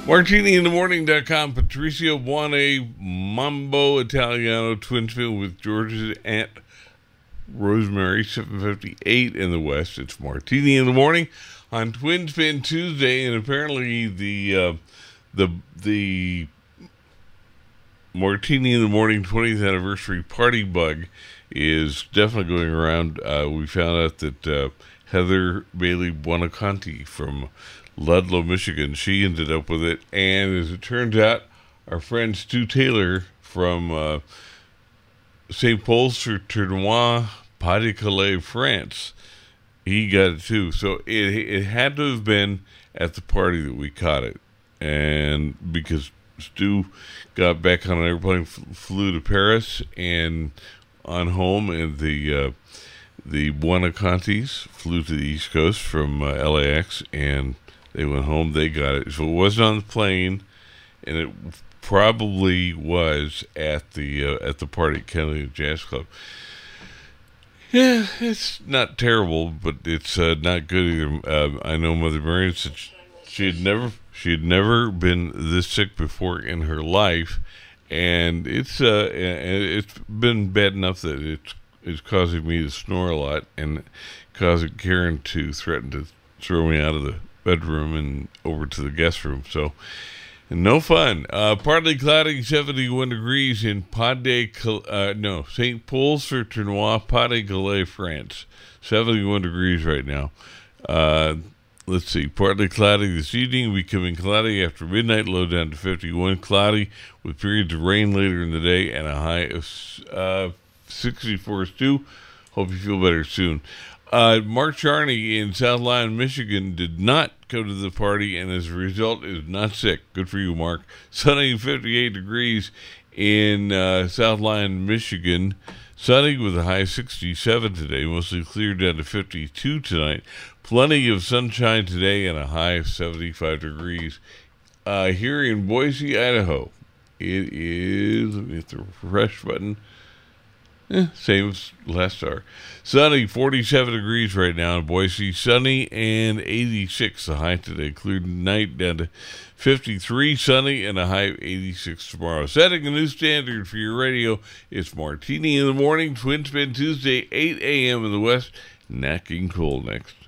MartiniInTheMorning.com. Patricio Buone, Mambo Italiano, Twinsville with George's Aunt Rosemary, 7:58 in the West. It's Martini in the Morning on Twin Spin Tuesday, and apparently the Martini in the Morning 20th anniversary party bug is definitely going around. We found out that Heather Bailey Buonaconti from Ludlow, Michigan, she ended up with it, and as it turns out, our friend Stu Taylor from St. Paul-sur-Tournois, Pas-de-Calais, France, he got it too. So it had to have been at the party that we caught it, and because Stu got back on an airplane, flew to Paris and on home, and the Buonacontis flew to the East Coast from LAX, and they went home. They got it. So it wasn't on the plane, and it probably was at the party at Kennedy Jazz Club. Yeah, it's not terrible, but it's not good either. I know Mother Marion said she had never been this sick before in her life, and it's been bad enough that it's causing me to snore a lot and causing Karen to threaten to throw me out of the bedroom and over to the guest room. So no fun. Partly cloudy, 71 degrees in St. Paul-sur-Tournois, Pas-de-Calais, France. 71 degrees right now. Let's see. Partly cloudy this evening, becoming cloudy after midnight, low down to 51. Cloudy with periods of rain later in the day and a high of 64. Stu, hope you feel better soon. Mark Charney in South Lyon, Michigan did not go to the party, and as a result is not sick. Good for you, Mark. Sunny, 58 degrees in South Lyon, Michigan. Sunny with a high of 67 today, mostly clear down to 52 tonight. Plenty of sunshine today and a high of 75 degrees. Here in Boise, Idaho, it is, let me hit the refresh button. Same as last hour. Sunny, 47 degrees right now in Boise. Sunny and 86 the high today. Clear tonight down to 53. Sunny and a high of 86 tomorrow. Setting a new standard for your radio. It's Martini in the Morning. Twin Spin Tuesday, 8 a.m. in the West. Nat King Cole next.